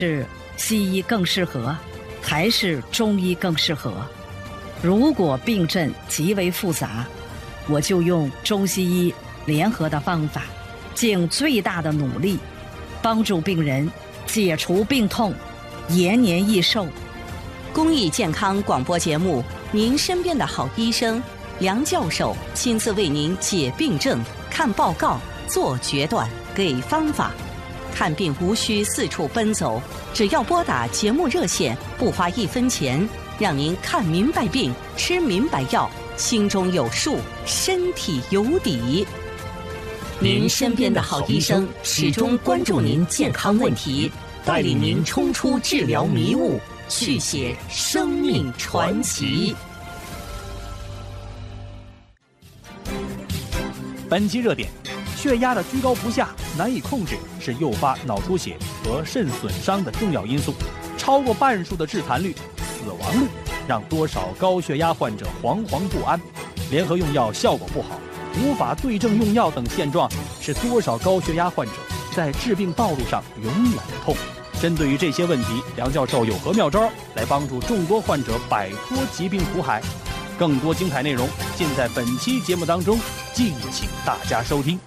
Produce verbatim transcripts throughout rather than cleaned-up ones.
是西医更适合，还是中医更适合？如果病症极为复杂，我就用中西医联合的方法，尽最大的努力，帮助病人解除病痛，延年益寿。 公益健康广播节目，您身边的好医生梁教授亲自为您解病症、看报告、做决断、给方法。看病无需四处奔走，只要拨打节目热线，不花一分钱，让您看明白病，吃明白药，心中有数，身体有底。您身边的好医生始终关注您健康问题，带领您冲出治疗迷雾，续写生命传奇。 本期热点：血压的居高不下难以控制，是诱发脑出血和肾损伤的重要因素。超过半数的致残率、死亡率，让多少高血压患者惶惶不安。联合用药效果不好，无法对症用药等现状，使多少高血压患者在治病道路上永远的痛。针对于这些问题，梁教授有何妙招来帮助众多患者摆脱疾病苦海？更多精彩内容尽在本期节目当中，敬请大家收听。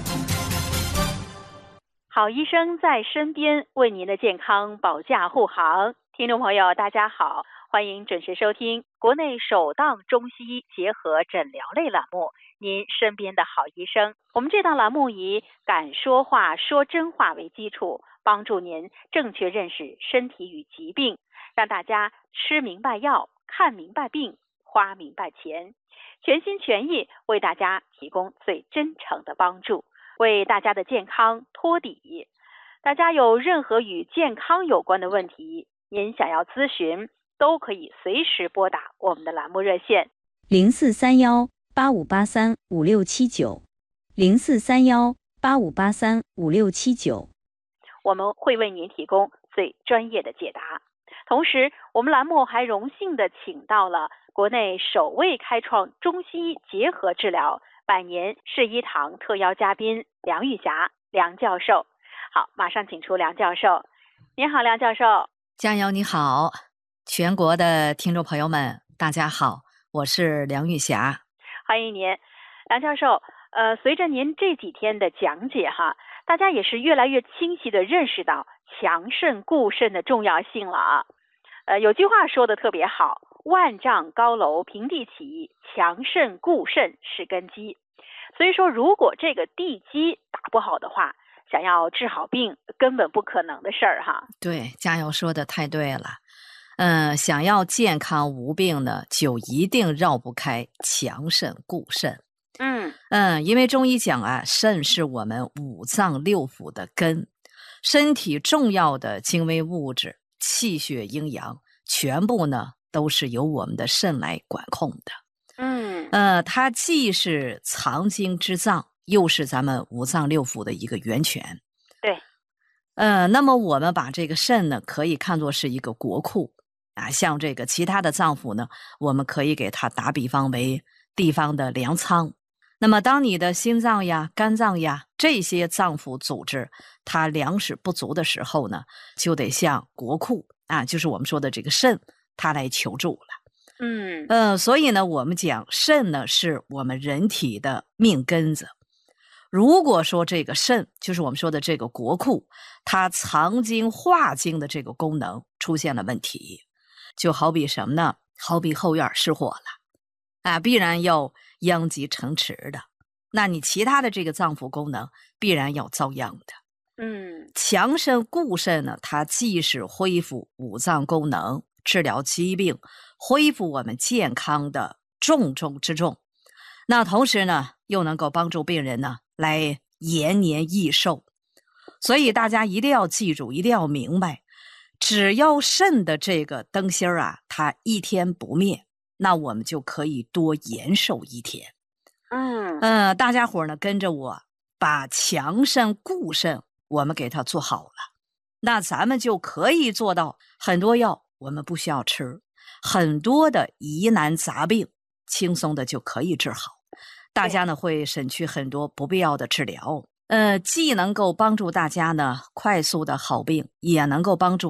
好医生在身边，为您的健康保驾护航。听众朋友大家好，欢迎准时收听国内首档中西医结合诊疗类栏目，您身边的好医生。我们这档栏目以敢说话说真话为基础，帮助您正确认识身体与疾病，让大家吃明白药，看明白病，花明白钱，全心全意为大家提供最真诚的帮助，为大家的健康托底。大家有任何与健康有关的问题，您想要咨询，都可以随时拨打我们的栏目热线零四三幺八五八三五六七九零四三幺八五八三五六七九， 我们会为您提供最专业的解答。同时，我们栏目还荣幸的请到了国内首位开创中西医结合治疗百年世医堂特邀嘉宾梁玉霞梁教授。好，马上请出梁教授。您好，梁教授。 佳瑶你好，全国的听众朋友们大家好，我是梁玉霞。 欢迎您。梁教授，呃，随着您这几天的讲解哈，大家也是越来越清晰的认识到强肾固肾的重要性了啊。呃，有句话说的特别好，万丈高楼平地起，强肾固肾是根基。所以说，如果这个地基打不好的话，想要治好病根本不可能的事儿哈。 对，佳瑶说的太对了。嗯，想要健康无病呢，就一定绕不开强肾固肾。 嗯嗯，因为中医讲啊，肾是我们五脏六腑的根，身体重要的精微物质、气血、阴阳，全部呢都是由我们的肾来管控的。 嗯呃，它既是藏精之脏，又是咱们五脏六腑的一个源泉。 对。 呃，那么我们把这个肾呢，可以看作是一个国库啊，像这个其他的脏腑呢，我们可以给它打比方为地方的粮仓。那么当你的心脏呀、肝脏呀这些脏腑组织它粮食不足的时候呢，就得向国库啊，就是我们说的这个肾，它来求助了。 嗯呃，所以呢，我们讲肾呢是我们人体的命根子。如果说这个肾就是我们说的这个国库，它藏精化精的这个功能出现了问题，就好比什么呢？好比后院失火了啊，必然要殃及城池的。那你其他的这个脏腑功能必然要遭殃的。 嗯强肾固肾呢，它既是恢复五脏功能、治疗疾病、恢复我们健康的重中之重。那同时呢，又能够帮助病人呢来延年益寿。所以大家一定要记住，一定要明白，只要肾的这个灯芯儿啊，它一天不灭，那我们就可以多延寿一天。 嗯呃，大家伙呢跟着我把强肾固肾我们给它做好了，那咱们就可以做到很多药我们不需要吃，很多的疑难杂病轻松的就可以治好。大家呢会省去很多不必要的治疗，呃，既能够帮助大家呢快速的好病，也能够帮助